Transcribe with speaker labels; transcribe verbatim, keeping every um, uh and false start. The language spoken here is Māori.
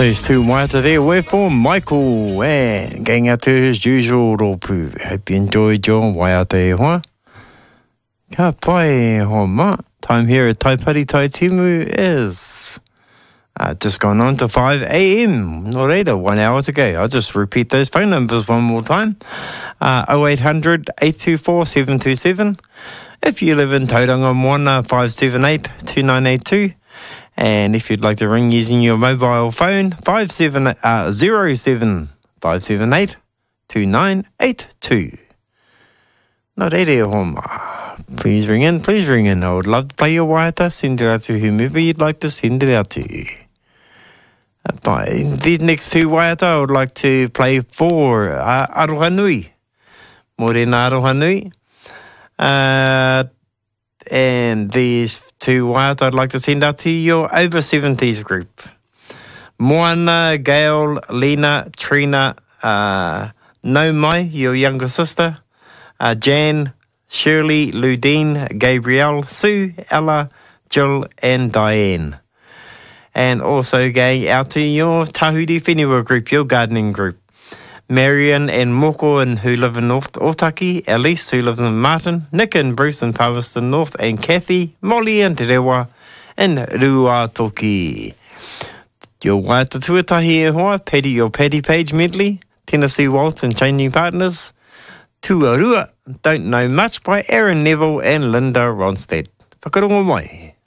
Speaker 1: Those two waiata there were for Michael and going out to his usual ropu. Hope you enjoyed your waiata e hoa. Ka pai ho ma. Time here at Taipari Taitimu is uh, just gone on to five a.m. No reira, one hour to go. I'll just repeat those phone numbers one more time. Uh, oh eight hundred, eight two four, seven two seven. If you live in Tauranga Moana, five seven eight, two nine eight two. And if you'd like to ring using your mobile phone, five seven uh, zero seven five seven eight two nine eight two. Not reira homa. Please ring in, please ring in. I would love to play your waiata. Send it out to whomever you'd like to send it out to. Uh, by these next two waiata, I would like to play for uh, Aroha Nui. Morena Aroha Nui. Uh, and these two waiata I'd like to send out to your over seventies group. Moana, Gail, Lena, Trina, uh, No Mai, your younger sister, uh, Jan, Shirley, Ludine, Gabrielle, Sue, Ella, Jill and Diane. And also going out to your Tahuri Whenua group, your gardening group. Marion and Moko and who live in North Otaki, Elise who lives in Martin, Nick and Bruce in Palmerston North, and Kathy, Molly and Te Rewa in Ruatoki. Your waiata tuatahi e hoa, Paddy, your Paddy Page medley, Tennessee Waltz and Changing Partners, Tuarua, Don't Know Much by Aaron Neville and Linda Ronstadt. Whakarongo mai.